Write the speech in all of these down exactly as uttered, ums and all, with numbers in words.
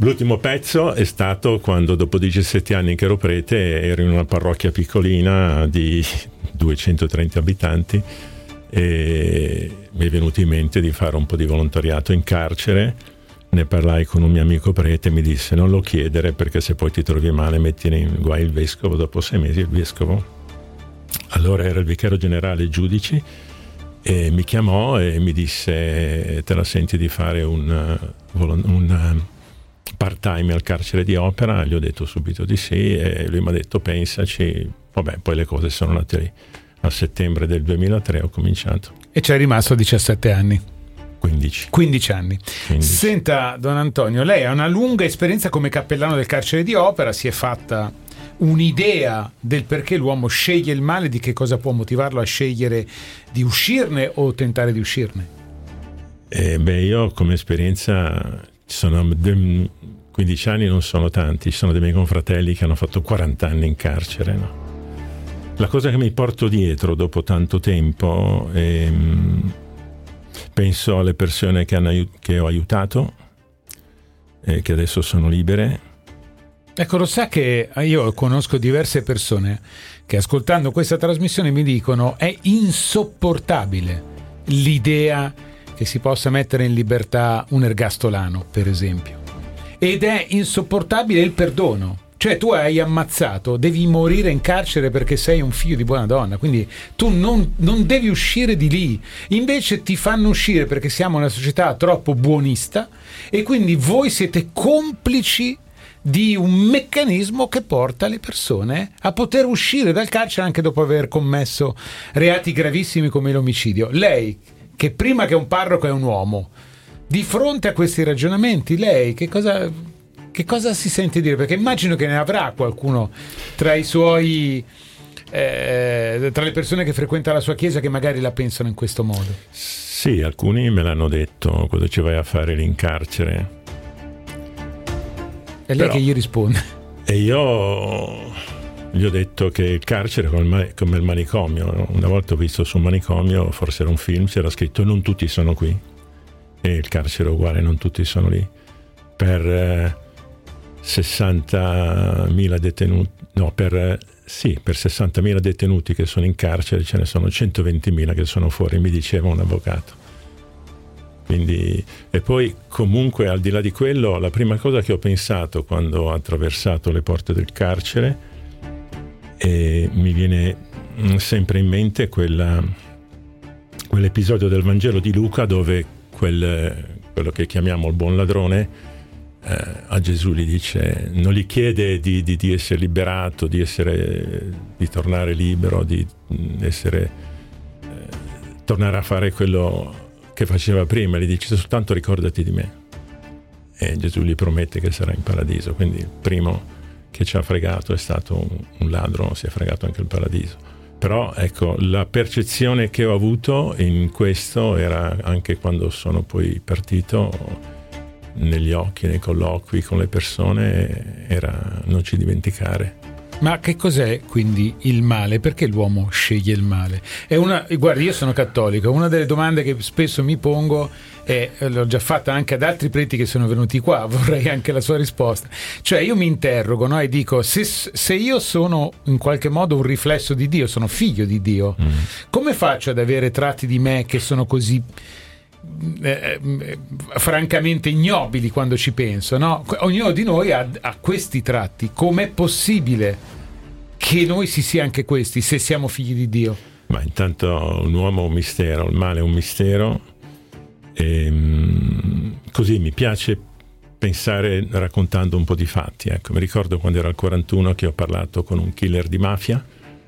L'ultimo pezzo è stato quando dopo diciassette anni che ero prete ero in una parrocchia piccolina di duecentotrenta abitanti e mi è venuto in mente di fare un po' di volontariato in carcere. Ne parlai con un mio amico prete e mi disse: non lo chiedere, perché se poi ti trovi male metti in guai il vescovo. Dopo sei mesi il vescovo, allora era il vicario generale Giudici, e mi chiamò e mi disse: te la senti di fare un, un part-time al carcere di Opera? Gli ho detto subito di sì e lui mi ha detto: pensaci. Vabbè, poi le cose sono andate lì. A settembre del duemilatré ho cominciato. E ci è rimasto diciassette anni. quindici. quindici anni. quindici. Senta, Don Antonio, lei ha una lunga esperienza come cappellano del carcere di Opera, si è fatta un'idea del perché l'uomo sceglie il male, di che cosa può motivarlo a scegliere di uscirne o tentare di uscirne? Eh, beh, io come esperienza, sono quindici anni non sono tanti, ci sono dei miei confratelli che hanno fatto quaranta anni in carcere, no? La cosa che mi porto dietro dopo tanto tempo è, penso alle persone che, hanno, che ho aiutato e che adesso sono libere. Ecco, lo sa che io conosco diverse persone che ascoltando questa trasmissione mi dicono: è insopportabile l'idea che si possa mettere in libertà un ergastolano, per esempio, ed è insopportabile il perdono. Cioè, tu hai ammazzato, devi morire in carcere perché sei un figlio di buona donna, quindi tu non, non devi uscire di lì. Invece ti fanno uscire perché siamo una società troppo buonista e quindi voi siete complici di un meccanismo che porta le persone a poter uscire dal carcere anche dopo aver commesso reati gravissimi come l'omicidio. Lei, che prima che un parroco è un uomo, di fronte a questi ragionamenti, lei che cosa... Che cosa si sente dire? Perché immagino che ne avrà qualcuno tra i suoi eh, tra le persone che frequenta la sua chiesa che magari la pensano in questo modo. Sì, alcuni me l'hanno detto: cosa ci vai a fare lì in carcere? E lei Però, che gli risponde? E io gli ho detto che il carcere è come, come il manicomio. Una volta ho visto su un manicomio, forse era un film, c'era scritto: non tutti sono qui. E il carcere è uguale, non tutti sono lì. Per eh, sessantamila detenuti, no, per sì, per sessantamila detenuti che sono in carcere ce ne sono centoventimila che sono fuori, mi diceva un avvocato. Quindi, e poi comunque al di là di quello, la prima cosa che ho pensato quando ho attraversato le porte del carcere, e mi viene sempre in mente quella, quell'episodio del Vangelo di Luca dove quel, quello che chiamiamo il buon ladrone Eh, a Gesù gli dice, non gli chiede di, di, di essere liberato, di essere di tornare libero, di essere eh, tornare a fare quello che faceva prima, gli dice soltanto ricordati di me, e Gesù gli promette che sarà in paradiso. Quindi il primo che ci ha fregato è stato un, un ladro, si è fregato anche il paradiso. Però ecco, la percezione che ho avuto in questo era anche quando sono poi partito, negli occhi, nei colloqui con le persone, era non ci dimenticare. Ma che cos'è quindi il male? Perché l'uomo sceglie il male? È una, guardi, io sono cattolico, una delle domande che spesso mi pongo e l'ho già fatta anche ad altri preti che sono venuti qua, vorrei anche la sua risposta. Cioè io mi interrogo, no? E dico, se, se io sono in qualche modo un riflesso di Dio, sono figlio di Dio, mm. come faccio ad avere tratti di me che sono così Eh, eh, francamente ignobili quando ci penso, no? Ognuno di noi ha, ha questi tratti. Com'è possibile che noi si sia anche questi se siamo figli di Dio? Ma intanto un uomo è un mistero, il male è un mistero, e così mi piace pensare raccontando un po' di fatti. Ecco, mi ricordo quando ero al quarantuno che ho parlato con un killer di mafia,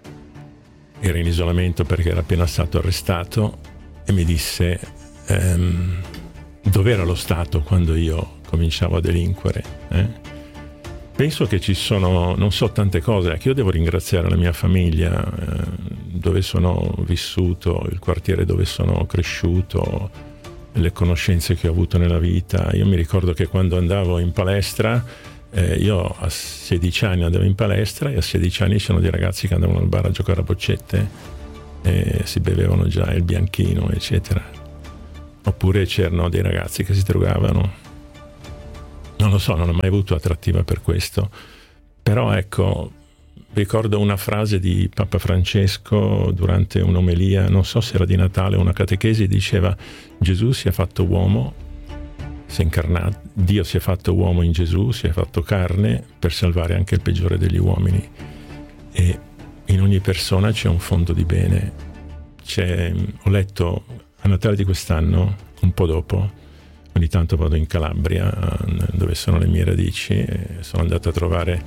era in isolamento perché era appena stato arrestato, e mi disse Um, dov'era lo Stato quando io cominciavo a delinquere? Eh? Penso che ci sono, non so, tante cose che io devo ringraziare la mia famiglia, eh, dove sono vissuto, il quartiere dove sono cresciuto, le conoscenze che ho avuto nella vita. Io mi ricordo che quando andavo in palestra, eh, io a sedici anni andavo in palestra e a sedici anni c'erano dei ragazzi che andavano al bar a giocare a boccette e si bevevano già il bianchino, eccetera. Oppure c'erano dei ragazzi che si drogavano non lo so, non ho mai avuto attrattiva per questo, però ecco, ricordo una frase di Papa Francesco durante un'omelia, non so se era di Natale o una catechesi, diceva: Gesù si è fatto uomo, si è incarnato, Dio si è fatto uomo in Gesù, si è fatto carne per salvare anche il peggiore degli uomini, e in ogni persona c'è un fondo di bene. C'è, ho letto a Natale di quest'anno, un po' dopo, ogni tanto vado in Calabria dove sono le mie radici, e sono andato a trovare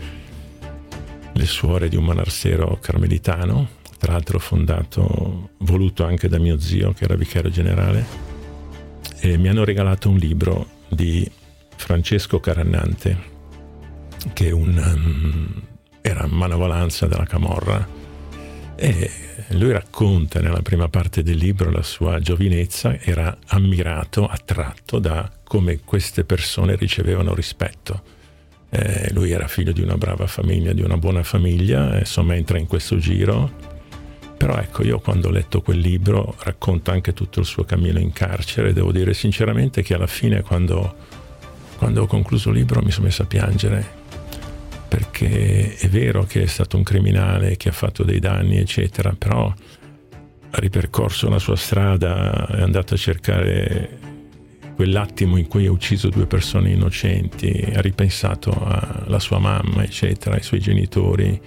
le suore di un monastero carmelitano, tra l'altro fondato, voluto anche da mio zio che era vicario generale, e mi hanno regalato un libro di Francesco Carannante, che è un, um, era manovalanza della Camorra, e lui racconta nella prima parte del libro la sua giovinezza. Era ammirato, attratto da come queste persone ricevevano rispetto. Eh, lui era figlio di una brava famiglia, di una buona famiglia, insomma entra in questo giro. Però ecco, io quando ho letto quel libro, racconta anche tutto il suo cammino in carcere, devo dire sinceramente che alla fine quando, quando ho concluso il libro mi sono messo a piangere, perché è vero che è stato un criminale che ha fatto dei danni eccetera, però ha ripercorso la sua strada, è andato a cercare quell'attimo in cui ha ucciso due persone innocenti, ha ripensato alla sua mamma eccetera, ai suoi genitori.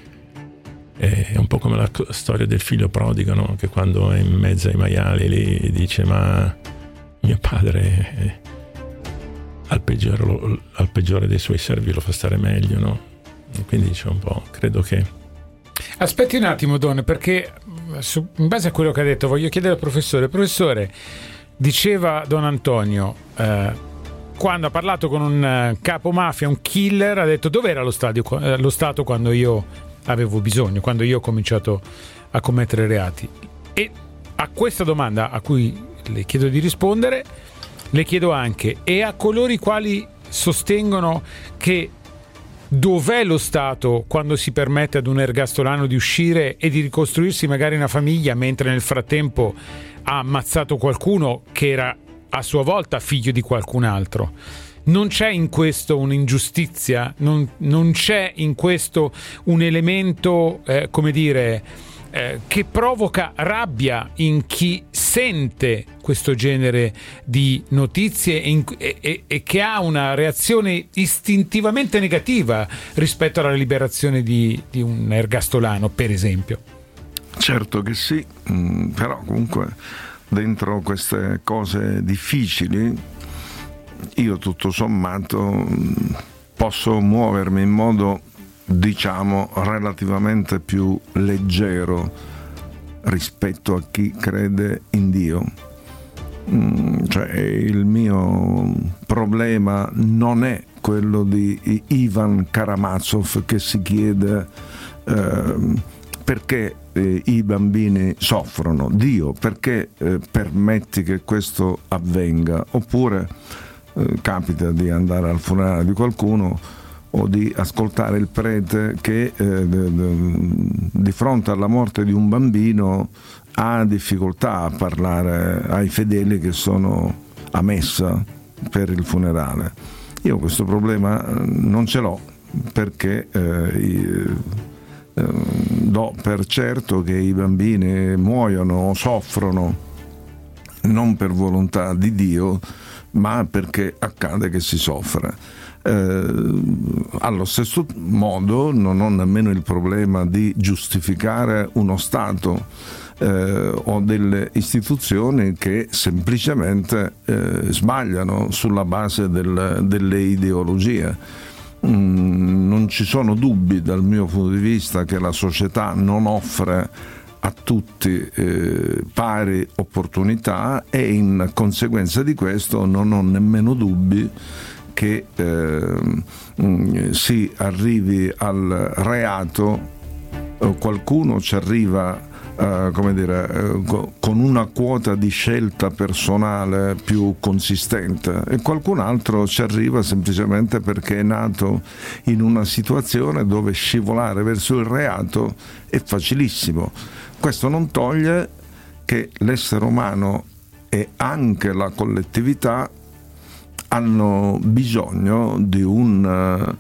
È un po' come la storia del figlio prodigo, no? Che quando è in mezzo ai maiali lì dice: ma mio padre è, al, peggiore, al peggiore dei suoi servi lo fa stare meglio, no? E quindi c'è un po', credo che... Aspetti un attimo, Don, perché su, in base a quello che ha detto voglio chiedere al professore. Professore, diceva Don Antonio, eh, quando ha parlato con un capo mafia, un killer, ha detto: dov'era lo, stadio, eh, lo Stato quando io avevo bisogno, quando io ho cominciato a commettere reati? E a questa domanda, a cui le chiedo di rispondere, le chiedo anche: e a coloro i quali sostengono che dov'è lo Stato quando si permette ad un ergastolano di uscire e di ricostruirsi magari una famiglia, mentre nel frattempo ha ammazzato qualcuno che era a sua volta figlio di qualcun altro? Non c'è in questo un'ingiustizia? Non, non c'è in questo un elemento, eh, come dire, eh, che provoca rabbia in chi sente questo genere di notizie e, in, e, e che ha una reazione istintivamente negativa rispetto alla liberazione di, di un ergastolano, per esempio? Certo che sì, mh, però comunque dentro queste cose difficili io tutto sommato posso muovermi in modo, diciamo, relativamente più leggero rispetto a chi crede in Dio. Cioè, il mio problema non è quello di Ivan Karamazov che si chiede eh, perché eh, i bambini soffrono. Dio, perché eh, permetti che questo avvenga? Oppure eh, capita di andare al funerale di qualcuno o di ascoltare il prete che eh, di fronte alla morte di un bambino ha difficoltà a parlare ai fedeli che sono a messa per il funerale. Io questo problema non ce l'ho, perché eh, eh, do per certo che i bambini muoiono o soffrono non per volontà di Dio, ma perché accade che si soffre. Eh, allo stesso modo non ho nemmeno il problema di giustificare uno Stato eh, o delle istituzioni che semplicemente eh, sbagliano sulla base del, delle ideologie. Mm, non ci sono dubbi dal mio punto di vista che la società non offre a tutti eh, pari opportunità, e in conseguenza di questo non ho nemmeno dubbi che eh, si arrivi al reato, qualcuno ci arriva eh, come dire, eh, con una quota di scelta personale più consistente, e qualcun altro ci arriva semplicemente perché è nato in una situazione dove scivolare verso il reato è facilissimo. Questo non toglie che l'essere umano e anche la collettività hanno bisogno di un,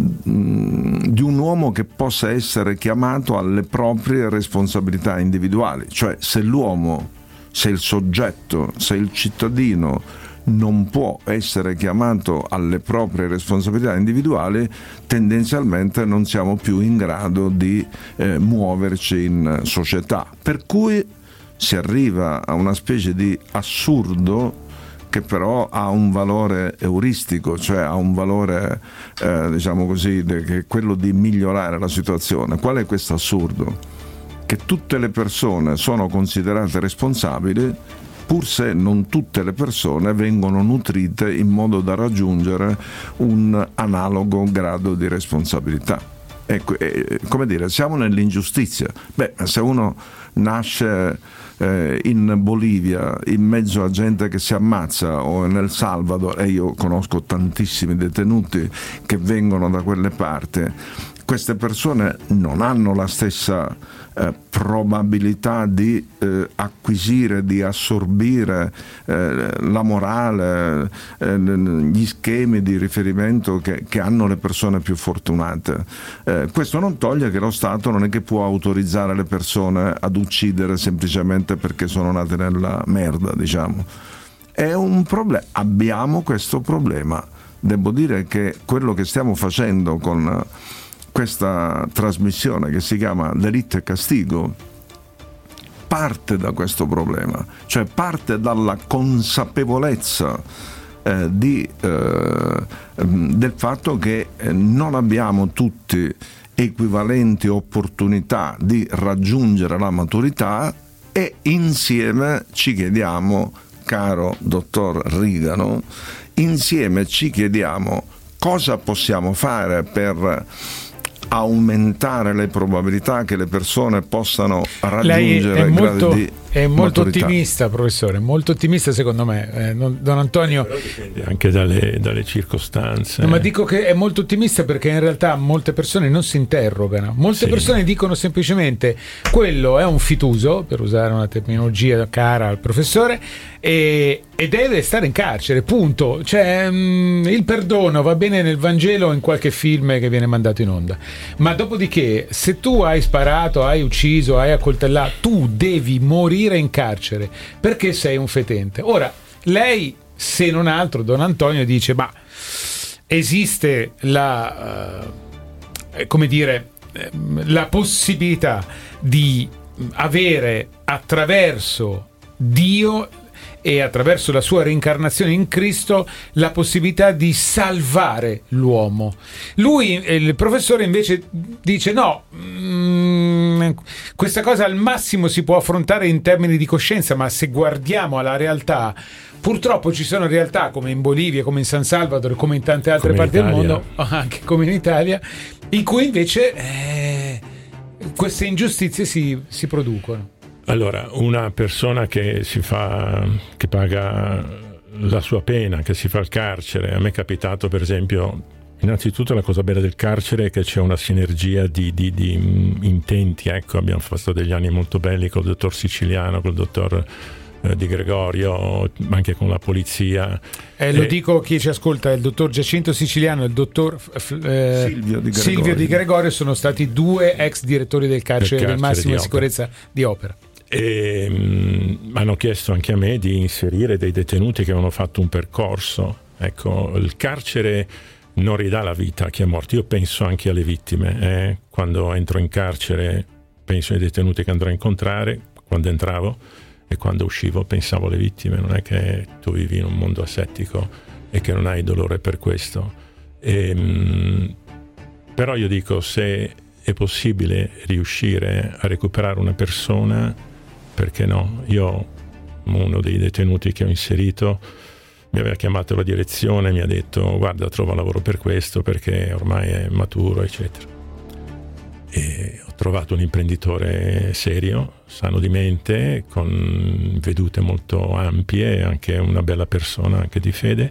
di un uomo che possa essere chiamato alle proprie responsabilità individuali. Cioè, se l'uomo, se il soggetto, se il cittadino non può essere chiamato alle proprie responsabilità individuali, tendenzialmente non siamo più in grado di eh, muoverci in società. Per cui si arriva a una specie di assurdo che però ha un valore euristico, cioè ha un valore, eh, diciamo così, de, che è quello di migliorare la situazione. Qual è questo assurdo? Che tutte le persone sono considerate responsabili, pur se non tutte le persone vengono nutrite in modo da raggiungere un analogo grado di responsabilità. Ecco, eh, come dire, siamo nell'ingiustizia. Beh, se uno nasce eh, in Bolivia in mezzo a gente che si ammazza, o nel Salvador, e io conosco tantissimi detenuti che vengono da quelle parti, queste persone non hanno la stessa eh, probabilità di eh, acquisire, di assorbire eh, la morale, eh, gli schemi di riferimento che, che hanno le persone più fortunate. Eh, questo non toglie che lo Stato non è che può autorizzare le persone ad uccidere semplicemente perché sono nate nella merda, diciamo. È un problema, abbiamo questo problema. Devo dire che quello che stiamo facendo con questa trasmissione, che si chiama Delitto e Castigo, parte da questo problema, cioè parte dalla consapevolezza eh, di, eh, del fatto che non abbiamo tutti equivalenti opportunità di raggiungere la maturità, e insieme ci chiediamo, caro dottor Rigano, insieme ci chiediamo cosa possiamo fare per aumentare le probabilità che le persone possano raggiungere Lei è molto, gradi di è molto maturità. Ottimista, professore, molto ottimista secondo me. Eh, non, Don Antonio, però dipende anche dalle, dalle circostanze. No, ma dico che è molto ottimista perché in realtà molte persone non si interrogano. Molte Sì. persone dicono semplicemente quello è un fituso, per usare una terminologia cara al professore, e, e deve stare in carcere, punto. Cioè, mh, il perdono va bene nel Vangelo o in qualche film che viene mandato in onda, ma dopodiché se tu hai sparato, hai ucciso, hai accoltellato, tu devi morire in carcere perché sei un fetente. Ora, lei, se non altro, Don Antonio, dice ma esiste la uh, come dire la possibilità di avere attraverso Dio e attraverso la sua reincarnazione in Cristo la possibilità di salvare l'uomo. Lui, il professore, invece dice no, mh, questa cosa al massimo si può affrontare in termini di coscienza, ma se guardiamo alla realtà, purtroppo ci sono realtà come in Bolivia, come in San Salvador, come in tante altre come parti del mondo, anche come in Italia, in cui invece eh, queste ingiustizie si, si producono. Allora, una persona che si fa, che paga la sua pena, che si fa il carcere, a me è capitato per esempio, innanzitutto la cosa bella del carcere è che c'è una sinergia di, di, di intenti, ecco, abbiamo fatto degli anni molto belli col dottor Siciliano, col dottor eh, Di Gregorio, anche con la polizia. Eh, lo e... dico chi ci ascolta, il dottor Giacinto Siciliano e il dottor eh, Silvio, di Silvio Di Gregorio sono stati due ex direttori del carcere, del carcere del massimo di di sicurezza di Opera. E mh, hanno chiesto anche a me di inserire dei detenuti che avevano fatto un percorso. Ecco, il carcere non ridà la vita a chi è morto. Io penso anche alle vittime, eh? Quando entro in carcere penso ai detenuti che andrò a incontrare, quando entravo, e quando uscivo pensavo alle vittime. Non è che tu vivi in un mondo asettico e che non hai dolore per questo. E, mh, però io dico, se è possibile riuscire a recuperare una persona, perché no? Io, uno dei detenuti che ho inserito, mi aveva chiamato la direzione, mi ha detto guarda, trova lavoro per questo perché ormai è maturo, eccetera. E ho trovato un imprenditore serio, sano di mente, con vedute molto ampie, anche una bella persona, anche di fede,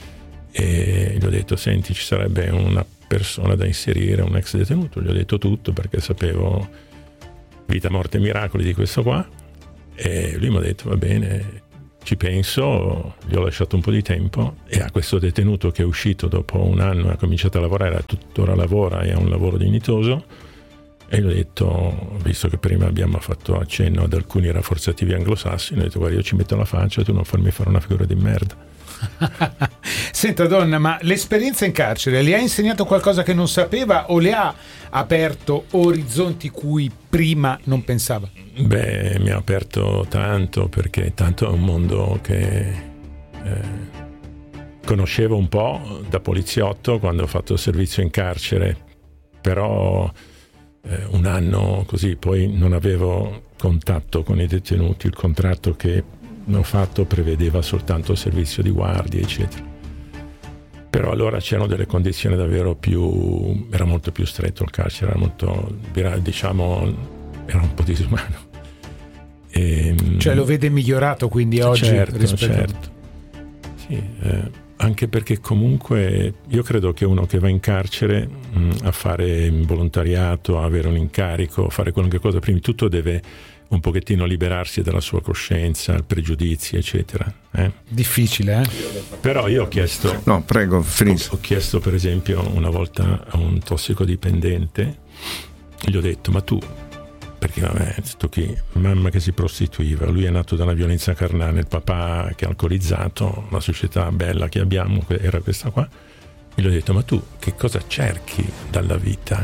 e gli ho detto senti, ci sarebbe una persona da inserire, un ex detenuto. Gli ho detto tutto perché sapevo vita, morte e miracoli di questo qua, e lui mi ha detto va bene, ci penso, gli ho lasciato un po' di tempo, e a questo detenuto che è uscito dopo un anno e ha cominciato a lavorare, tuttora lavora e ha un lavoro dignitoso, e gli ho detto, visto che prima abbiamo fatto accenno ad alcuni rafforzativi anglosassoni, ho detto: guarda, io ci metto la faccia, tu non farmi fare una figura di merda. Senta Donna, ma l'esperienza in carcere le ha insegnato qualcosa che non sapeva o le ha aperto orizzonti cui prima non pensava? Beh, mi ha aperto tanto, perché tanto è un mondo che eh, conoscevo un po' da poliziotto quando ho fatto il servizio in carcere, però eh, un anno così, poi non avevo contatto con i detenuti, il contratto che ho fatto prevedeva soltanto il servizio di guardia, eccetera. Però allora c'erano delle condizioni davvero più, era molto più stretto il carcere, era molto, diciamo, era un po' disumano. E, cioè lo vede migliorato quindi oggi? Certo, rispetto certo. Sì, eh, anche perché comunque io credo che uno che va in carcere mh, a fare volontariato, a avere un incarico, fare qualunque cosa, prima di tutto deve un pochettino liberarsi dalla sua coscienza, pregiudizi, eccetera. Eh? Difficile, eh? Però io ho chiesto... No, prego, finisci. Ho, ho chiesto per esempio una volta a un tossicodipendente, gli ho detto: ma tu, perché vabbè, tu chi? Mamma che si prostituiva, lui è nato da una violenza carnale, il papà che è alcolizzato, la società bella che abbiamo era questa qua. E gli ho detto: ma tu che cosa cerchi dalla vita?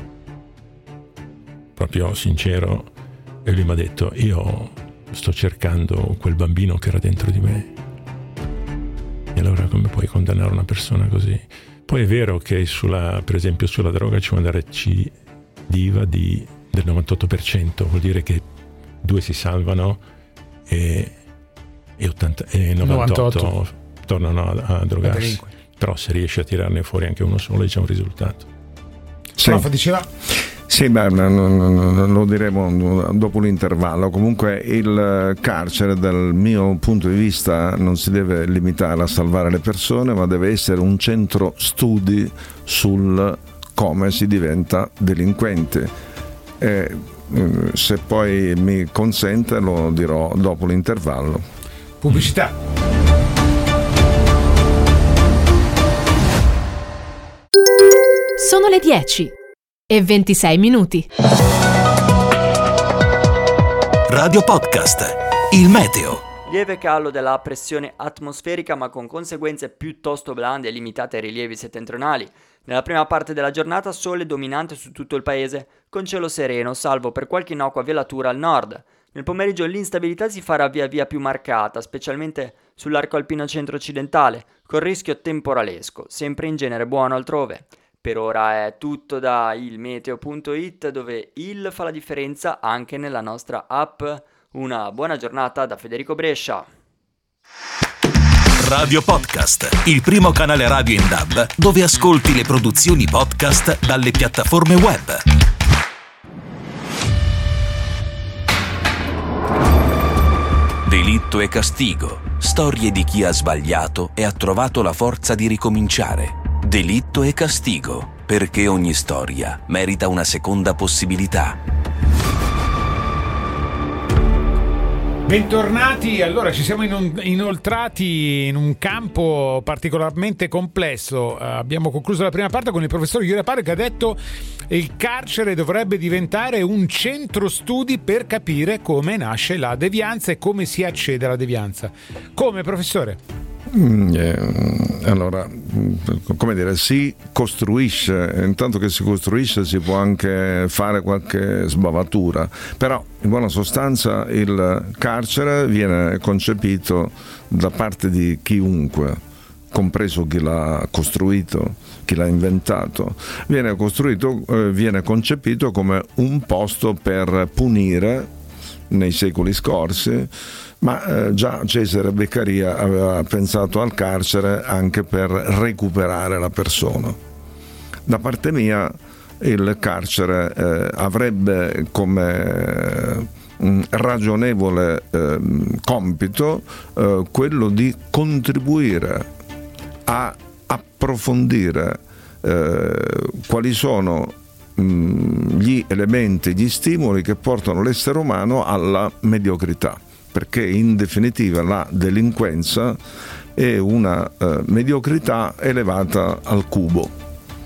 Proprio sincero. E lui mi ha detto: io sto cercando quel bambino che era dentro di me. E allora come puoi condannare una persona così? Poi è vero che sulla, per esempio sulla droga c'è una recidiva di, del novantotto per cento, vuol dire che due si salvano e, e, ottanta, e novantotto, novantotto tornano a, a drogarsi. Però se riesci a tirarne fuori anche uno solo, c'è un risultato. Sì. Prof, diceva... Sì, beh, lo diremo dopo l'intervallo. Comunque il carcere, dal mio punto di vista, non si deve limitare a salvare le persone, ma deve essere un centro studi sul come si diventa delinquente. E, se poi mi consente, lo dirò dopo l'intervallo. Pubblicità. Sono le dieci e ventisei minuti. Radio Podcast, il meteo. Lieve calo della pressione atmosferica, ma con conseguenze piuttosto blande e limitate ai rilievi settentrionali. Nella prima parte della giornata sole dominante su tutto il paese, con cielo sereno, salvo per qualche innocua velatura al nord. Nel pomeriggio l'instabilità si farà via via più marcata, specialmente sull'arco alpino centro-occidentale, col rischio temporalesco, sempre in genere buono altrove. Per ora è tutto da ilmeteo punto it, dove il fa la differenza anche nella nostra app. Una buona giornata da Federico Brescia. Radio Podcast, il primo canale radio in D A B dove ascolti le produzioni podcast dalle piattaforme web. Delitto e castigo, storie di chi ha sbagliato e ha trovato la forza di ricominciare. Delitto e castigo, perché ogni storia merita una seconda possibilità. Bentornati, allora ci siamo inoltrati in un campo particolarmente complesso. Uh, abbiamo concluso la prima parte con il professor Iure Pare, che ha detto che il carcere dovrebbe diventare un centro studi per capire come nasce la devianza e come si accede alla devianza. Come, professore? Mm, eh, allora, come dire, si costruisce, intanto che si costruisce si può anche fare qualche sbavatura, però in buona sostanza il carcere viene concepito da parte di chiunque, compreso chi l'ha costruito, chi l'ha inventato, viene costruito, eh, viene concepito come un posto per punire nei secoli scorsi. Ma eh, già Cesare Beccaria aveva pensato al carcere anche per recuperare la persona. Da parte mia il carcere eh, avrebbe come eh, ragionevole eh, compito eh, quello di contribuire a approfondire eh, quali sono mh, gli elementi, gli stimoli che portano l'essere umano alla mediocrità. perché in definitiva la delinquenza è una eh, mediocrità elevata al cubo.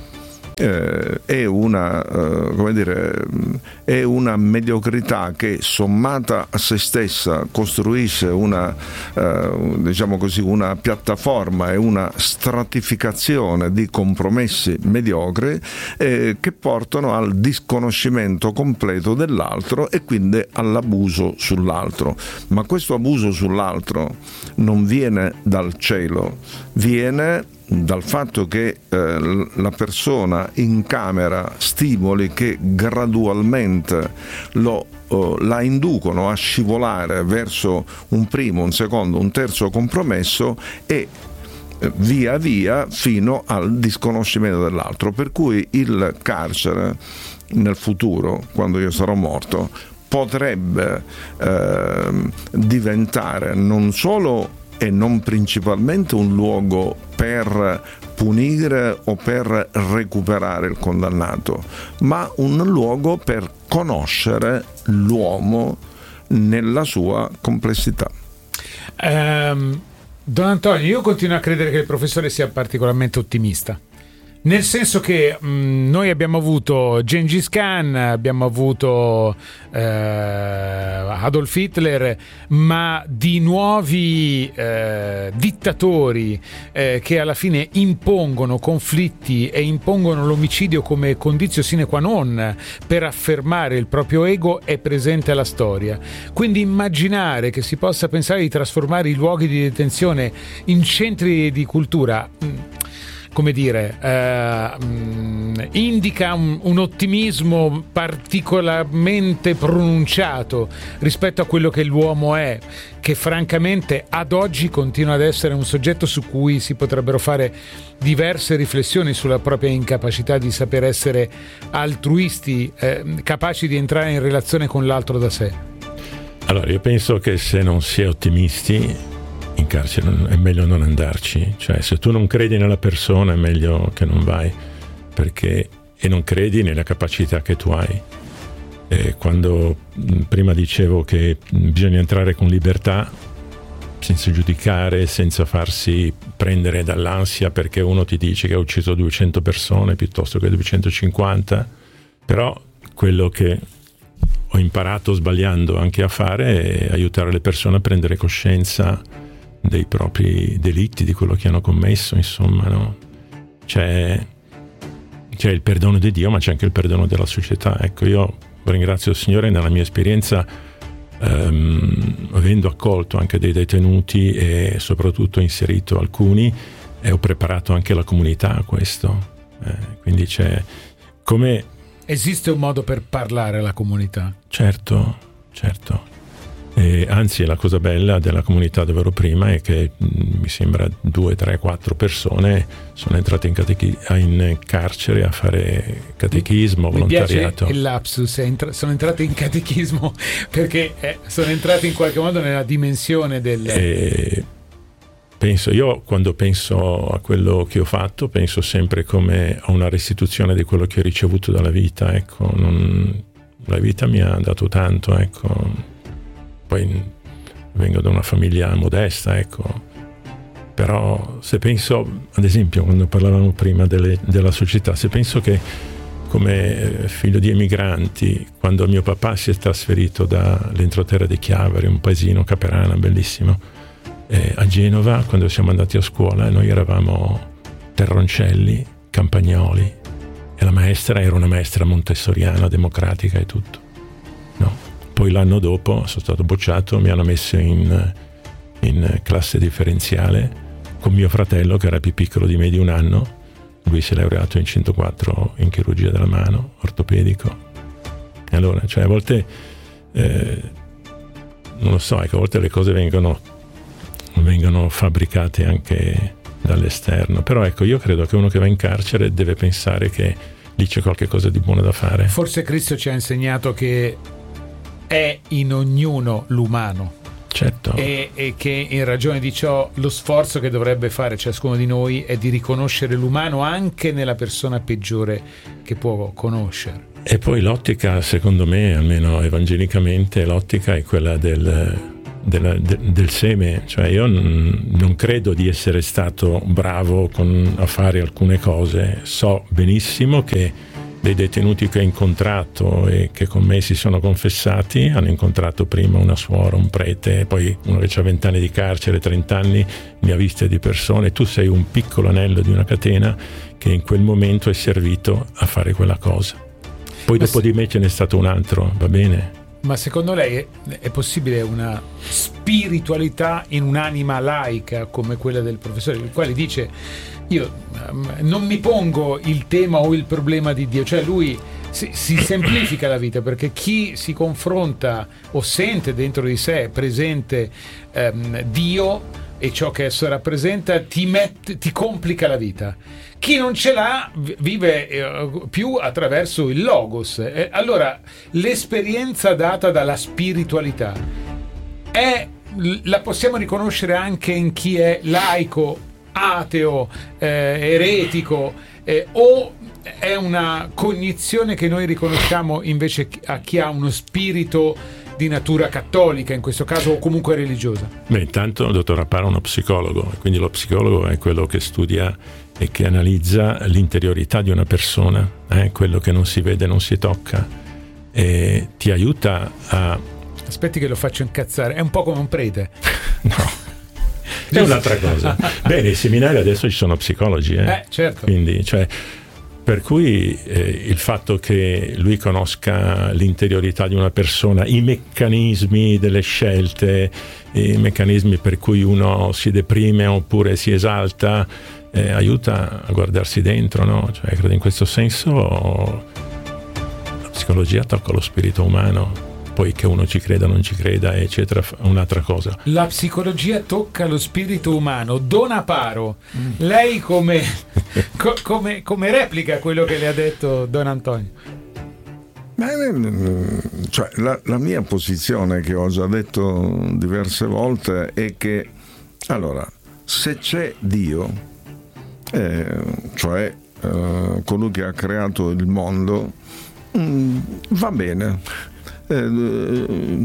Eh, è una eh, come dire è una mediocrità che, sommata a se stessa, costruisce una eh, diciamo così una piattaforma e una stratificazione di compromessi mediocri eh, che portano al disconoscimento completo dell'altro e quindi all'abuso sull'altro. Ma questo abuso sull'altro non viene dal cielo, viene dal fatto che eh, la persona incamera stimoli che gradualmente lo, oh, la inducono a scivolare verso un primo, un secondo, un terzo compromesso e eh, via via fino al disconoscimento dell'altro. Per cui il carcere nel futuro, quando io sarò morto, potrebbe eh, diventare non solo e non principalmente un luogo per punire o per recuperare il condannato, ma un luogo per conoscere l'uomo nella sua complessità. Um, Don Antonio, io continuo a credere che il professore sia particolarmente ottimista. Nel senso che mh, noi abbiamo avuto Gengis Khan, abbiamo avuto eh, Adolf Hitler, ma di nuovi eh, dittatori eh, che alla fine impongono conflitti e impongono l'omicidio come condizio sine qua non per affermare il proprio ego è presente alla storia. Quindi immaginare che si possa pensare di trasformare i luoghi di detenzione in centri di cultura, mh, come dire, eh, mh, indica un, un ottimismo particolarmente pronunciato rispetto a quello che l'uomo è, che francamente ad oggi continua ad essere un soggetto su cui si potrebbero fare diverse riflessioni sulla propria incapacità di saper essere altruisti, eh, capaci di entrare in relazione con l'altro da sé. Allora, io penso che se non si è ottimisti in carcere è meglio non andarci, cioè se tu non credi nella persona è meglio che non vai, perché e non credi nella capacità che tu hai. E quando prima dicevo che bisogna entrare con libertà, senza giudicare, senza farsi prendere dall'ansia perché uno ti dice che ha ucciso duecento persone piuttosto che duecentocinquanta, però quello che ho imparato sbagliando anche a fare è aiutare le persone a prendere coscienza dei propri delitti, di quello che hanno commesso, insomma, no? C'è, c'è il perdono di Dio, ma c'è anche il perdono della società. Ecco, io ringrazio il Signore nella mia esperienza, ehm, avendo accolto anche dei detenuti e soprattutto inserito alcuni, e ho preparato anche la comunità a questo. Eh, quindi c'è come... Esiste un modo per parlare alla comunità? Certo, certo. E anzi, la cosa bella della comunità dove ero prima è che mh, mi sembra due, tre, quattro persone sono entrate in, catechi- in carcere a fare catechismo, mi volontariato. Mi piace il lapsus, entra- sono entrate in catechismo perché eh, sono entrate in qualche modo nella dimensione del... E penso, io quando penso a quello che ho fatto, penso sempre come a una restituzione di quello che ho ricevuto dalla vita, ecco. Non, la vita mi ha dato tanto, ecco. Poi vengo da una famiglia modesta, ecco, però se penso, ad esempio, quando parlavamo prima delle, della società, se penso che come figlio di emigranti, quando mio papà si è trasferito dall'entroterra di Chiavari, un paesino caperana bellissimo, eh, a Genova, quando siamo andati a scuola, noi eravamo terroncelli, campagnoli, e la maestra era una maestra montessoriana, democratica e tutto, no? Poi l'anno dopo sono stato bocciato, mi hanno messo in, in classe differenziale con mio fratello che era più piccolo di me di un anno. Lui si è laureato in centoquattro in chirurgia della mano, ortopedico. E allora, cioè a volte, eh, non lo so, ecco, a volte le cose vengono, vengono fabbricate anche dall'esterno. Però ecco, io credo che uno che va in carcere deve pensare che lì c'è qualche cosa di buono da fare. Forse Cristo ci ha insegnato che è in ognuno l'umano. Certo. E, e che in ragione di ciò lo sforzo che dovrebbe fare ciascuno di noi è di riconoscere l'umano anche nella persona peggiore che può conoscere. E poi l'ottica, secondo me, almeno evangelicamente, l'ottica è quella del, della, de, del seme, cioè io n- non credo di essere stato bravo con, a fare alcune cose. So benissimo che dei detenuti che ho incontrato e che con me si sono confessati hanno incontrato prima una suora, un prete, poi uno che ha vent'anni di carcere, trent'anni, ne ha viste di persone. Tu sei un piccolo anello di una catena che in quel momento è servito a fare quella cosa. Poi ma dopo se... di me ce n'è stato un altro, va bene? Ma secondo lei è, è possibile una spiritualità in un'anima laica come quella del professore, il quale dice io um, non mi pongo il tema o il problema di Dio, cioè lui si, si semplifica la vita, perché chi si confronta o sente dentro di sé presente um, Dio e ciò che esso rappresenta ti, mette, ti complica la vita. Chi non ce l'ha vive eh, più attraverso il logos. Eh, allora l'esperienza data dalla spiritualità è, la possiamo riconoscere anche in chi è laico, ateo, eh, eretico, eh, o è una cognizione che noi riconosciamo invece a chi ha uno spirito di natura cattolica, in questo caso, o comunque religiosa? Beh, intanto il dottor Raparo è uno psicologo, quindi lo psicologo è quello che studia e che analizza l'interiorità di una persona, eh, quello che non si vede, non si tocca, e ti aiuta a... Aspetti che lo faccio incazzare, è un po' come un prete. No. È un'altra cosa. Beh, nei seminari adesso ci sono psicologi, eh, eh certo. Quindi, cioè, per cui eh, il fatto che lui conosca l'interiorità di una persona, i meccanismi delle scelte, i meccanismi per cui uno si deprime oppure si esalta, eh, aiuta a guardarsi dentro, no? Cioè, credo in questo senso la psicologia tocca lo spirito umano. Poi che uno ci creda o non ci creda, eccetera, è un'altra cosa. La psicologia tocca lo spirito umano. Don Aparo, mm. lei come, co, come, come replica quello che le ha detto Don Antonio? Beh, cioè, la, la mia posizione, che ho già detto diverse volte, è che allora, se c'è Dio, eh, cioè eh, colui che ha creato il mondo, mh, va bene. Eh,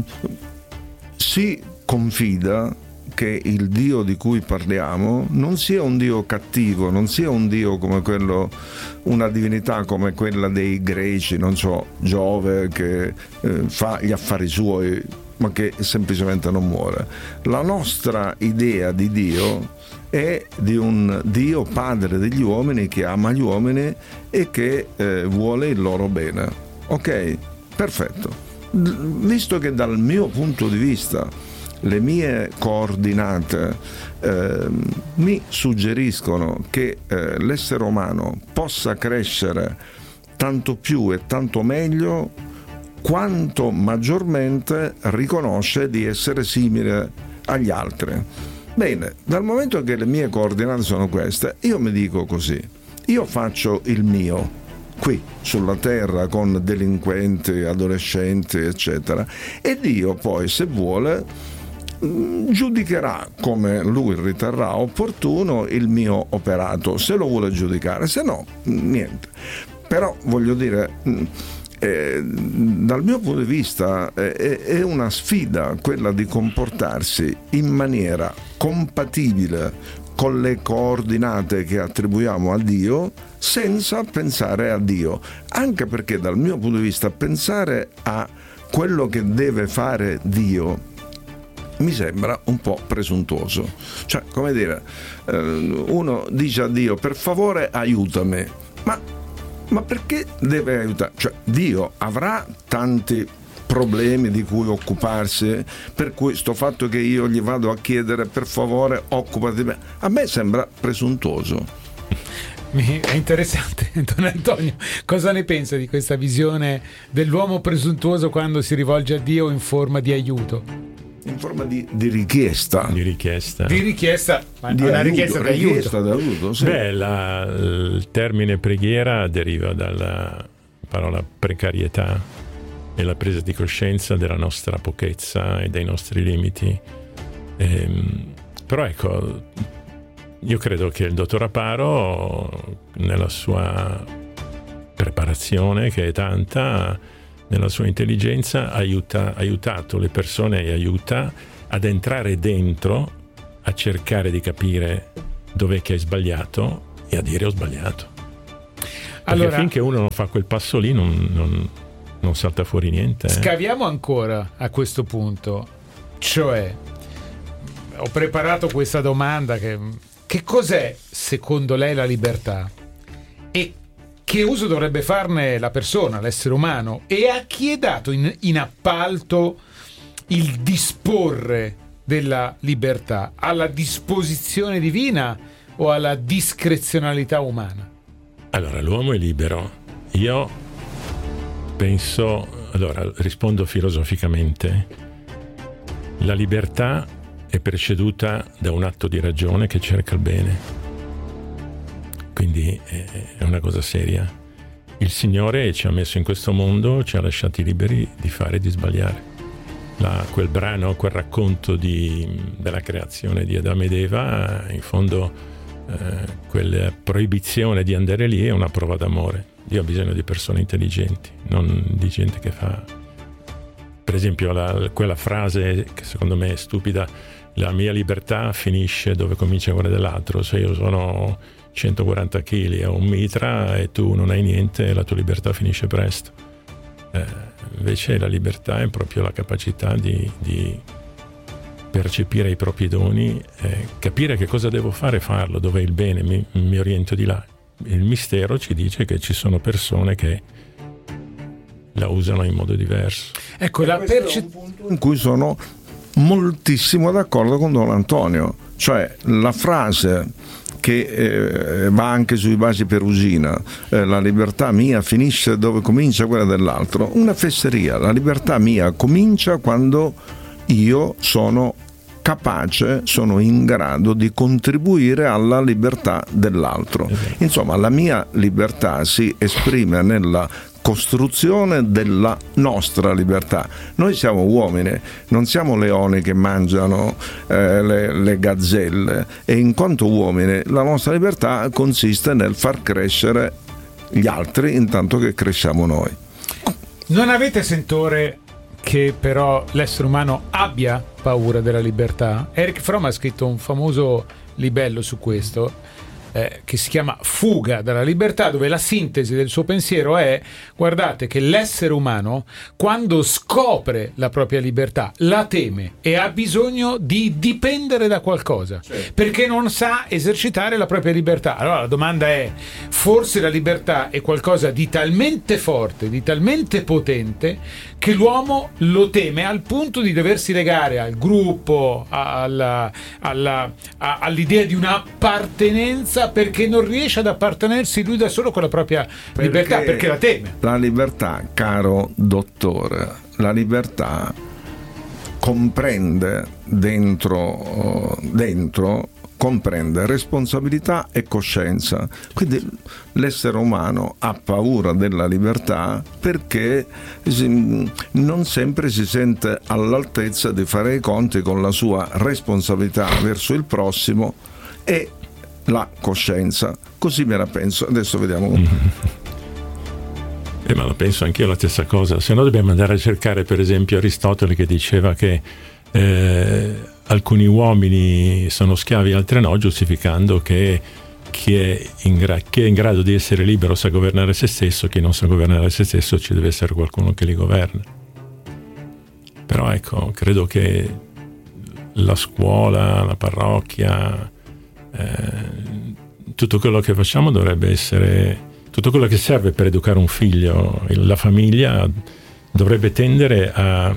si confida che il Dio di cui parliamo non sia un Dio cattivo, non sia un Dio come quello, una divinità come quella dei greci, non so, Giove, che eh, fa gli affari suoi ma che semplicemente non muore. La nostra idea di Dio è di un Dio padre degli uomini che ama gli uomini e che eh, vuole il loro bene. Ok? Perfetto. Visto che dal mio punto di vista le mie coordinate eh, mi suggeriscono che eh, l'essere umano possa crescere tanto più e tanto meglio quanto maggiormente riconosce di essere simile agli altri. Bene, dal momento che le mie coordinate sono queste, io mi dico così: io faccio il mio qui sulla terra con delinquenti, adolescenti, eccetera, e Dio poi, se vuole, giudicherà come lui riterrà opportuno il mio operato, se lo vuole giudicare, se no niente. Però voglio dire, eh, dal mio punto di vista eh, è una sfida quella di comportarsi in maniera compatibile con le coordinate che attribuiamo a Dio, senza pensare a Dio, anche perché dal mio punto di vista pensare a quello che deve fare Dio mi sembra un po' presuntuoso. Cioè, come dire, uno dice a Dio: per favore aiutami, ma, ma perché deve aiutare? Cioè, Dio avrà tanti problemi di cui occuparsi, per cui sto fatto che io gli vado a chiedere per favore occupati di me, a me sembra presuntuoso. È interessante. Don Antonio, cosa ne pensa di questa visione dell'uomo presuntuoso quando si rivolge a Dio in forma di aiuto? In forma di, di richiesta. Di richiesta. Di richiesta, ma di una aiuto, richiesta di aiuto. Richiesta d'aiuto, sì. Beh, la, il termine preghiera deriva dalla parola precarietà e la presa di coscienza della nostra pochezza e dei nostri limiti. Ehm, però ecco, io credo che il dottor Aparo, nella sua preparazione, che è tanta, nella sua intelligenza, aiuta, aiutato le persone e aiuta ad entrare dentro, a cercare di capire dov'è che hai sbagliato e a dire ho sbagliato. Perché allora, finché uno non fa quel passo lì non, non, non salta fuori niente. Eh. Scaviamo ancora a questo punto, cioè ho preparato questa domanda che, che cos'è secondo lei la libertà e che uso dovrebbe farne la persona, l'essere umano, e a chi è dato in, in appalto il disporre della libertà? Alla disposizione divina o alla discrezionalità umana? Allora, l'uomo è libero. Io penso, allora rispondo filosoficamente, la libertà è preceduta da un atto di ragione che cerca il bene. Quindi è una cosa seria. Il Signore ci ha messo in questo mondo, ci ha lasciati liberi di fare e di sbagliare. La, quel brano, quel racconto di, della creazione di Adamo ed Eva, in fondo eh, quella proibizione di andare lì è una prova d'amore. Dio ha bisogno di persone intelligenti, non di gente che fa... Per esempio la, quella frase che secondo me è stupida, la mia libertà finisce dove comincia quella dell'altro. Se io sono centoquaranta chili e ho un mitra e tu non hai niente, la tua libertà finisce presto. Eh, invece la libertà è proprio la capacità di, di percepire i propri doni, eh, capire che cosa devo fare e farlo, dove è il bene, mi, mi oriento di là. Il mistero ci dice che ci sono persone che la usano in modo diverso. Ecco, la perce- in cui sono moltissimo d'accordo con Don Antonio, cioè la frase che eh, va anche sui Vasi Perusina, eh, la libertà mia finisce dove comincia quella dell'altro, una fesseria. La libertà mia comincia quando io sono capace, sono in grado di contribuire alla libertà dell'altro. Insomma, la mia libertà si esprime nella costruzione della nostra libertà. Noi siamo uomini, non siamo leoni che mangiano eh, le, le gazzelle, e in quanto uomini la nostra libertà consiste nel far crescere gli altri intanto che cresciamo noi. Non avete sentore che però l'essere umano abbia paura della libertà? Erich Fromm ha scritto un famoso libello su questo, Eh, che si chiama Fuga dalla libertà, dove la sintesi del suo pensiero è: guardate che l'essere umano, quando scopre la propria libertà, la teme e ha bisogno di dipendere da qualcosa, certo, perché non sa esercitare la propria libertà. Allora la domanda è: forse la libertà è qualcosa di talmente forte, di talmente potente, che l'uomo lo teme al punto di doversi legare al gruppo, alla, alla, a, all'idea di un'appartenenza, perché non riesce ad appartenersi lui da solo con la propria perché libertà, perché la teme. La libertà, caro dottore, la libertà comprende dentro, dentro comprende responsabilità e coscienza. Quindi l'essere umano ha paura della libertà perché non sempre si sente all'altezza di fare i conti con la sua responsabilità verso il prossimo e la coscienza. Così me la penso. Adesso vediamo. Eh, ma la penso anch'io la stessa cosa. Se no dobbiamo andare a cercare per esempio Aristotele, che diceva che eh, alcuni uomini sono schiavi, altri no, giustificando che chi è, in gra- chi è in grado di essere libero sa governare se stesso, chi non sa governare se stesso ci deve essere qualcuno che li governa. Però ecco, credo che la scuola, la parrocchia, Eh, tutto quello che facciamo dovrebbe essere, tutto quello che serve per educare un figlio, la famiglia dovrebbe tendere a,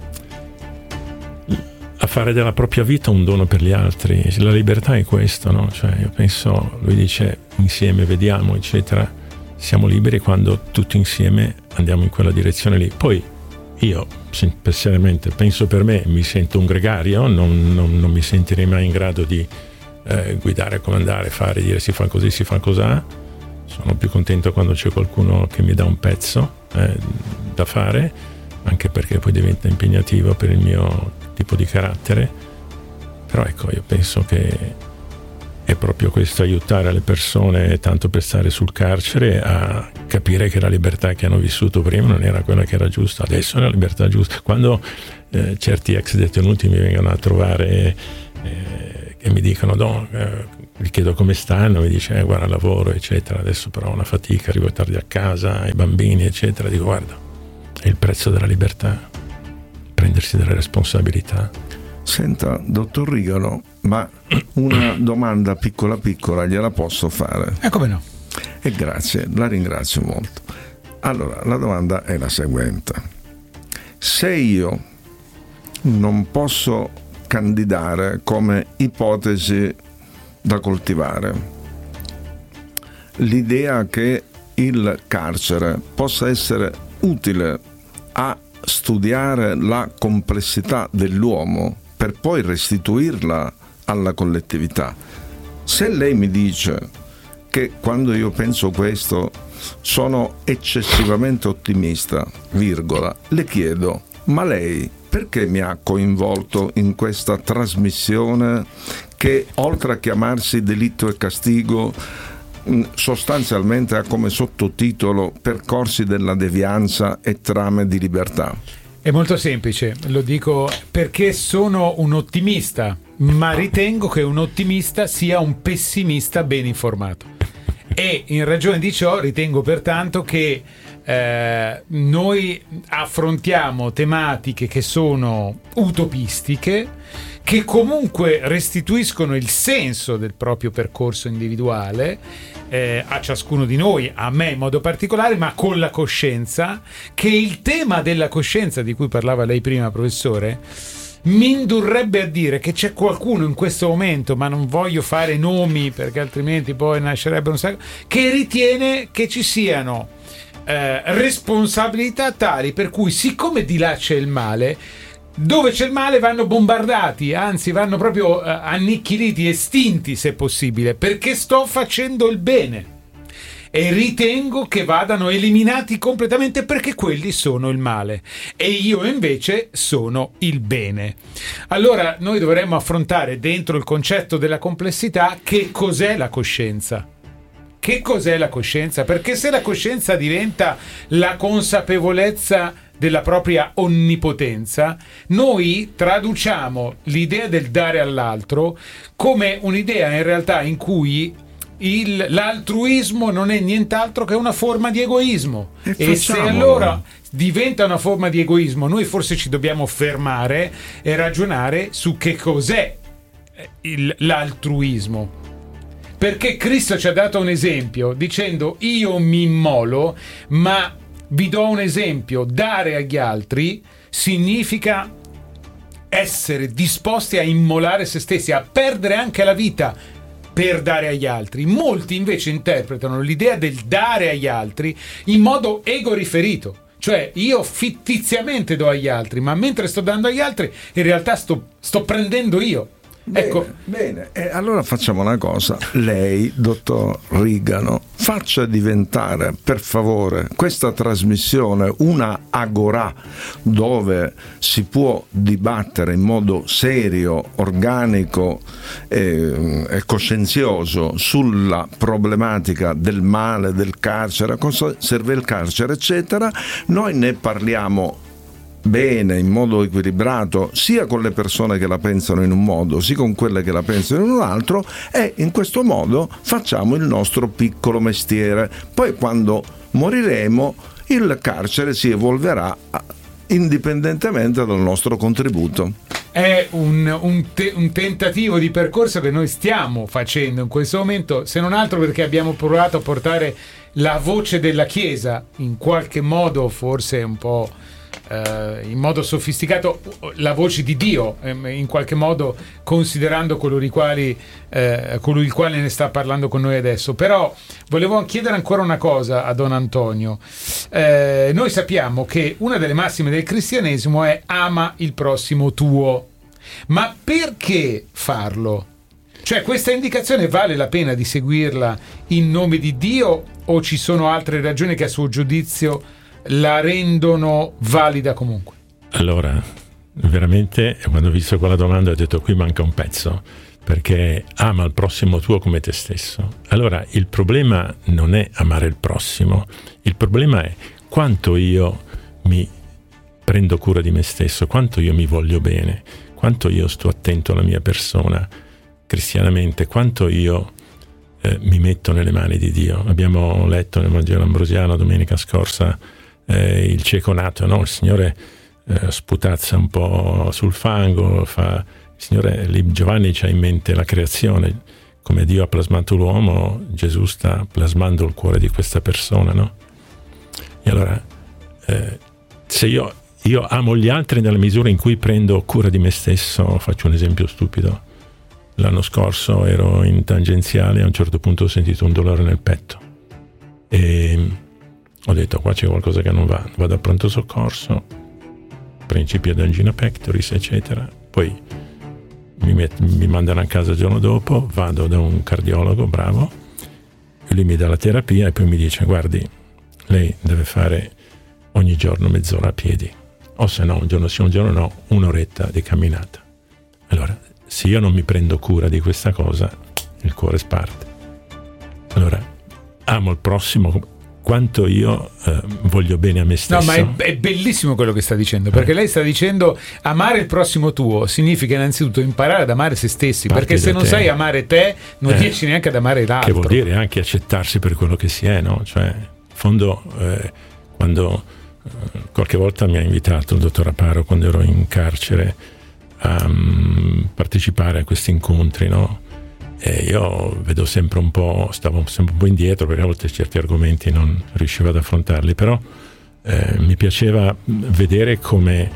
a fare della propria vita un dono per gli altri. La libertà è questo, no? Cioè, io penso, lui dice insieme vediamo, eccetera. Siamo liberi quando tutti insieme andiamo in quella direzione lì. Poi io sinceramente penso per me, mi sento un gregario, non, non, non mi sentirei mai in grado di Eh, guidare, comandare, fare, dire si fa così, si fa cosà. Sono più contento quando c'è qualcuno che mi dà un pezzo eh, da fare, anche perché poi diventa impegnativo per il mio tipo di carattere. Però ecco, io penso che è proprio questo, aiutare le persone, tanto per stare sul carcere, a capire che la libertà che hanno vissuto prima non era quella che era giusta, adesso è la libertà giusta. Quando eh, certi ex detenuti mi vengono a trovare eh, e mi dicono no, eh, gli chiedo come stanno, mi dice eh, guarda, lavoro eccetera, adesso però ho una fatica, arrivo tardi a casa, i bambini eccetera, dico guarda, è il prezzo della libertà, prendersi delle responsabilità. Senta, dottor Rigano, ma una domanda piccola piccola gliela posso fare? E eh, come no? E grazie, la ringrazio molto. Allora, la domanda è la seguente: se io non posso candidare come ipotesi da coltivare l'idea che il carcere possa essere utile a studiare la complessità dell'uomo per poi restituirla alla collettività, se lei mi dice che quando io penso questo sono eccessivamente ottimista, virgola, le chiedo, ma lei perché mi ha coinvolto in questa trasmissione che, oltre a chiamarsi Delitto e Castigo, sostanzialmente ha come sottotitolo Percorsi della devianza e trame di libertà? È molto semplice, lo dico perché sono un ottimista, ma ritengo che un ottimista sia un pessimista ben informato. E in ragione di ciò ritengo pertanto che eh, noi affrontiamo tematiche che sono utopistiche, che comunque restituiscono il senso del proprio percorso individuale eh, a ciascuno di noi, a me in modo particolare, ma con la coscienza che il tema della coscienza di cui parlava lei prima, professore, mi indurrebbe a dire che c'è qualcuno in questo momento, ma non voglio fare nomi perché altrimenti poi nascerebbe un sacco, che ritiene che ci siano eh, responsabilità tali per cui, siccome di là c'è il male, dove c'è il male vanno bombardati, anzi vanno proprio uh, annichiliti, estinti se possibile, perché sto facendo il bene e ritengo che vadano eliminati completamente perché quelli sono il male e io invece sono il bene. Allora noi dovremmo affrontare dentro il concetto della complessità che cos'è la coscienza. Che cos'è la coscienza? Perché se la coscienza diventa la consapevolezza della propria onnipotenza, noi traduciamo l'idea del dare all'altro come un'idea in realtà in cui il, l'altruismo non è nient'altro che una forma di egoismo. E, e se allora diventa una forma di egoismo, noi forse ci dobbiamo fermare e ragionare su che cos'è il, l'altruismo. Perché Cristo ci ha dato un esempio dicendo io mi immolo, ma vi do un esempio, dare agli altri significa essere disposti a immolare se stessi, a perdere anche la vita per dare agli altri. Molti invece interpretano l'idea del dare agli altri in modo ego riferito, cioè io fittiziamente do agli altri, ma mentre sto dando agli altri in realtà sto, sto prendendo io. Bene, ecco. Bene, e allora facciamo una cosa, lei, dottor Rigano, faccia diventare per favore questa trasmissione una agorà dove si può dibattere in modo serio, organico e, e coscienzioso sulla problematica del male, del carcere, a cosa serve il carcere, eccetera. Noi ne parliamo bene, in modo equilibrato, sia con le persone che la pensano in un modo, sia con quelle che la pensano in un altro, e in questo modo facciamo il nostro piccolo mestiere. Poi quando moriremo il carcere si evolverà indipendentemente dal nostro contributo. È un, un, te, un tentativo di percorso che noi stiamo facendo in questo momento, se non altro perché abbiamo provato a portare la voce della Chiesa, in qualche modo forse un po' in modo sofisticato, la voce di Dio, in qualche modo considerando coloro i quali eh, colui il quale ne sta parlando con noi adesso. Però volevo chiedere ancora una cosa a Don Antonio. Eh, noi sappiamo che una delle massime del cristianesimo è ama il prossimo tuo, ma perché farlo? Cioè, questa indicazione vale la pena di seguirla in nome di Dio o ci sono altre ragioni che a suo giudizio la rendono valida comunque? Allora, veramente quando ho visto quella domanda ho detto qui manca un pezzo, perché ama il prossimo tuo come te stesso. Allora il problema non è amare il prossimo, il problema è quanto io mi prendo cura di me stesso, quanto io mi voglio bene, quanto io sto attento alla mia persona cristianamente, quanto io eh, mi metto nelle mani di Dio. Abbiamo letto nel Vangelo ambrosiano domenica scorsa eh, il cieco nato, no? Il Signore eh, sputazza un po' sul fango, fa... il Signore, lì Giovanni c'ha in mente la creazione, come Dio ha plasmato l'uomo, Gesù sta plasmando il cuore di questa persona, no? E allora eh, se io Io amo gli altri nella misura in cui prendo cura di me stesso. Faccio un esempio stupido. L'anno scorso ero in tangenziale e a un certo punto ho sentito un dolore nel petto e ho detto qua c'è qualcosa che non va. Vado al pronto soccorso, principio di angina pectoris eccetera, poi mi, met- mi mandano a casa il giorno dopo, vado da un cardiologo bravo e lui mi dà la terapia e poi mi dice guardi, lei deve fare ogni giorno mezz'ora a piedi, o se no un giorno sì un giorno no, un'oretta di camminata. Allora se io non mi prendo cura di questa cosa il cuore sparte. Allora amo il prossimo quanto io eh, voglio bene a me stesso. No, ma è, è bellissimo quello che sta dicendo, perché eh. lei sta dicendo amare il prossimo tuo significa innanzitutto imparare ad amare se stessi. Parti perché se non te. sai amare te non eh. riesci neanche ad amare l'altro, che vuol dire anche accettarsi per quello che si è, no? Cioè in fondo eh, quando eh, qualche volta mi ha invitato il dottor Aparo quando ero in carcere a um, partecipare a questi incontri, no? E io vedo sempre un po', stavo sempre un po' indietro perché a volte certi argomenti non riuscivo ad affrontarli, però eh, mi piaceva vedere come,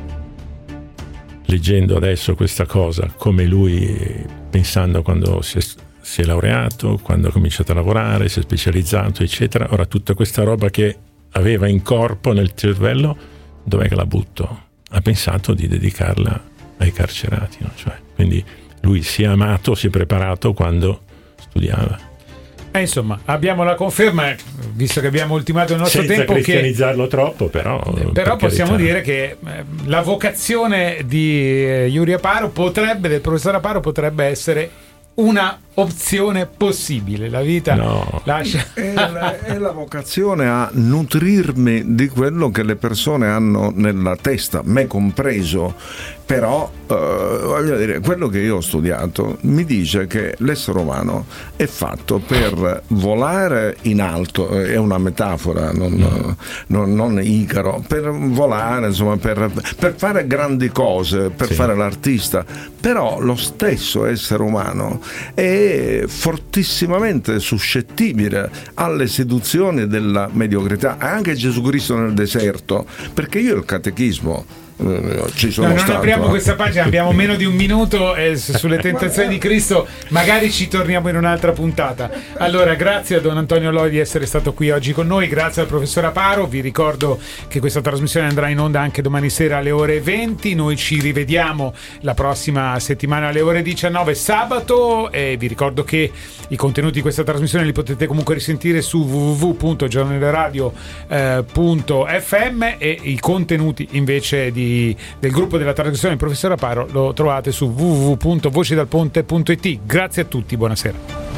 leggendo adesso questa cosa, come lui, pensando quando si è, si è laureato, quando ha cominciato a lavorare, si è specializzato, eccetera, ora tutta questa roba che aveva in corpo, nel cervello, dov'è che la butto? Ha pensato di dedicarla ai carcerati, no? Cioè, quindi lui si è amato, si è preparato quando studiava. Eh, insomma, abbiamo la conferma, visto che abbiamo ultimato il nostro senza tempo, cristianizzarlo che, troppo, però, però per possiamo carità. dire che eh, la vocazione di eh, Yuri Aparo potrebbe, del professor Aparo, potrebbe essere una opzione possibile. La vita no. lascia è la, è la vocazione a nutrirmi di quello che le persone hanno nella testa, me compreso. Però eh, voglio dire, quello che io ho studiato mi dice che l'essere umano è fatto per volare in alto, è una metafora, non, mm. non, non Icaro, per volare, insomma, per, per fare grandi cose, per sì. fare l'artista. Però lo stesso essere umano è fortissimamente suscettibile alle seduzioni della mediocrità. Anche Gesù Cristo nel deserto, perché io il catechismo ci sono no, non stato, apriamo eh. questa pagina, abbiamo meno di un minuto e sulle tentazioni di Cristo magari ci torniamo in un'altra puntata. Allora, grazie a Don Antonio Loi di essere stato qui oggi con noi, grazie al professor Aparo. Vi ricordo che questa trasmissione andrà in onda anche domani sera alle ore venti. Noi ci rivediamo la prossima settimana alle ore diciannove sabato, e vi ricordo che i contenuti di questa trasmissione li potete comunque risentire su w w w punto giornaleradio punto f m, e i contenuti invece di del gruppo della trasmissione del professor Aparo lo trovate su w w w punto voci dal ponte punto i t. Grazie a tutti, buonasera.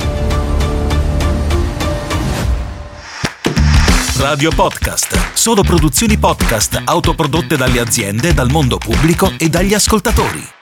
Radio Podcast, solo produzioni podcast autoprodotte dalle aziende, dal mondo pubblico e dagli ascoltatori.